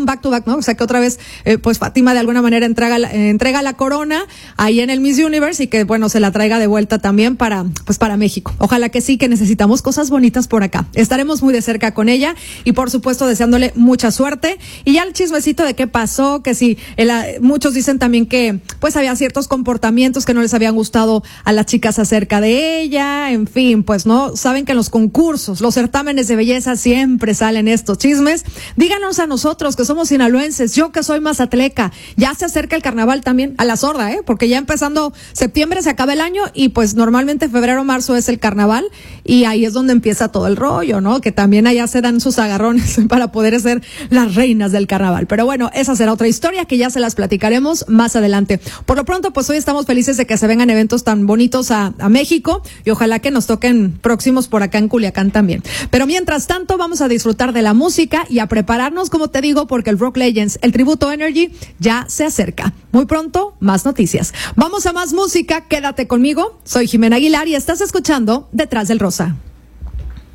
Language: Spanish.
back to back, ¿no? O sea, que otra vez, pues Fátima de alguna manera entrega la corona ahí en el Miss Universe y que, bueno, se la traiga de vuelta también para México. Ojalá que sí, que necesitamos cosas bonitas por acá. Estaremos muy de cerca con ella y, por supuesto, deseándole mucha suerte. Y ya el chismecito de qué pasó, que sí, muchos dicen también que, pues, había ciertos comportamientos que no les habían gustado a las chicas acerca de ella. En fin, pues, ¿no? Saben que en los concursos, los certámenes de belleza siempre salen estos chismes. Díganos a nosotros que somos sinaloenses, yo que soy mazatleca, ya se acerca el carnaval también, a la sorda, porque ya empezando septiembre se acaba el año y pues normalmente febrero, marzo es el carnaval y ahí es donde empieza todo el rollo, ¿no? Que también allá se dan sus agarrones para poder ser las reinas del carnaval. Pero bueno, esa será otra historia que ya se las platicaremos más adelante. Por lo pronto, pues hoy estamos felices de que se vengan eventos tan bonitos a México y ojalá que nos toquen próximos por acá en Culiacán también. Pero mientras tanto, vamos a disfrutar de la música y a prepararnos, como te digo, porque el Rock Legends, el tributo Energy, ya se acerca. Muy pronto, más noticias. Vamos a más música, quédate conmigo. Soy Jimena Aguilar y estás escuchando Detrás del Rosa.